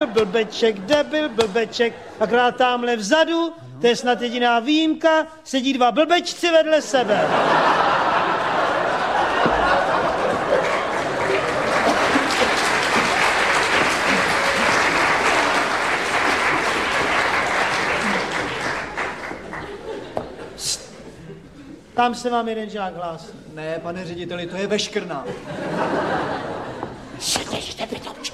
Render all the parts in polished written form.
blbeček, debil, blbeček. Akorát támhle vzadu, to je snad jediná výjimka, sedí dva blbečci vedle sebe. Tam se vám jeden žák hlásí. Ne, pane řediteli, to je veškrná. Seděžte, pitomče.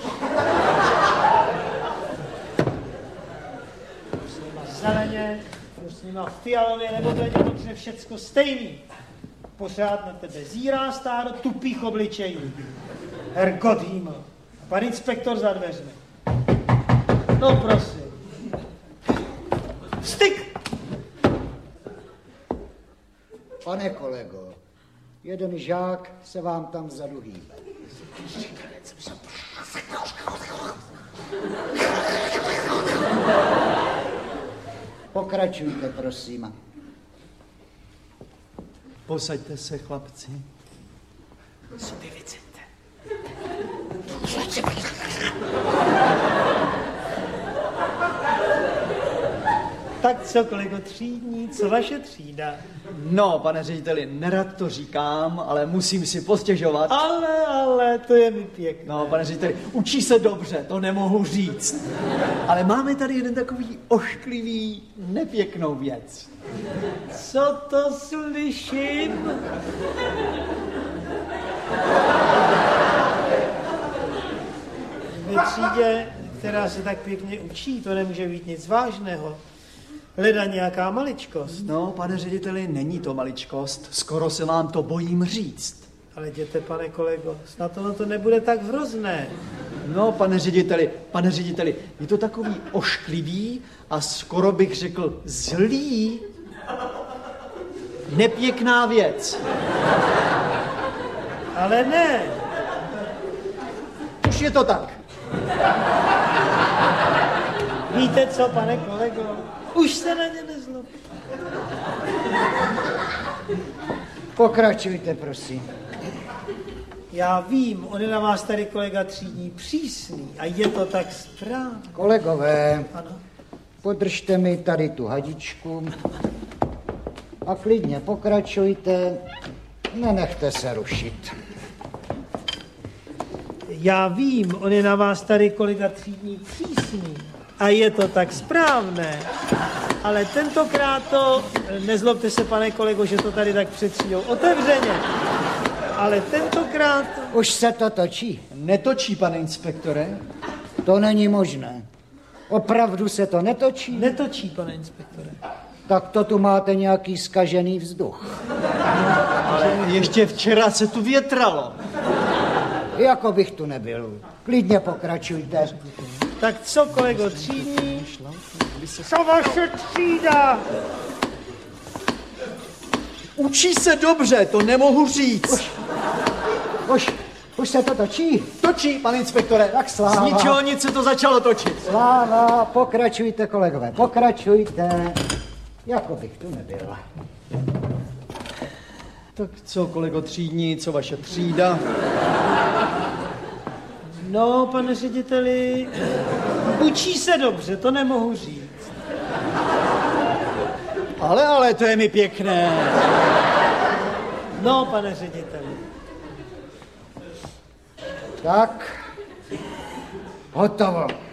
Zeleně, prosím, fialově nebo bledě, protože všecko stejný. Pořád na tebe zírá stádo tupých obličejů. Hergot Himmel. Pan inspektor za dveřmi. No prosím. Styk! Pane kolego, jeden žák se vám tam vzadu hýbe. Pokračujte, prosím. Posaďte se, chlapci. Co vy chcete? Tak co, kolego třídní, co vaše třída? No, pane řediteli, nerad to říkám, ale musím si postěžovat. Ale, to je mi pěkné. No, pane řediteli, učí se dobře, to nemohu říct. Ale máme tady jeden takový ošklivý, nepěknou věc. Co to slyším? Ve třídě, která se tak pěkně učí, to nemůže být nic vážného. Leda nějaká maličkost. No, pane řediteli, není to maličkost, skoro se vám to bojím říct. Ale jděte, pane kolego, snad to nebude tak hrozné. No, pane řediteli, je to takový ošklivý a skoro bych řekl zlý, nepěkná věc. Ale ne. Už je to tak. Víte co, pane kolego? Už se na ně nezlobí. Pokračujte, prosím. Já vím, on je na vás tady kolega třídní přísný a je to tak správně. Kolegové, Ano. podržte mi tady tu hadičku a klidně pokračujte, nenechte se rušit. Já vím, on je na vás tady kolega třídní přísný a je to tak správné. Ale tentokrát to, nezlobte se, pane kolego, že to tady tak před třídou otevřeně, ale tentokrát... Už se to točí. Netočí, pane inspektore? To není možné. Opravdu se to netočí? Netočí, pane inspektore. Tak to tu máte nějaký zkažený vzduch. Ale ještě včera se tu větralo. Jako bych tu nebyl. Klidně pokračujte. Tak co, kolego třídní? Co vaše třída? Učí se dobře, to nemohu říct. Už se to točí? Točí, pane inspektore. Tak sláva. Z ničeho nic se to začalo točit. Sláva, pokračujte, kolegové, pokračujte. Jako bych tu nebyl. Tak co, kolego třídní, co vaše třída? No, pane řediteli, učí se dobře, to nemohu říct. Ale, to je mi pěkné. No, pane řediteli. Tak, hotovo.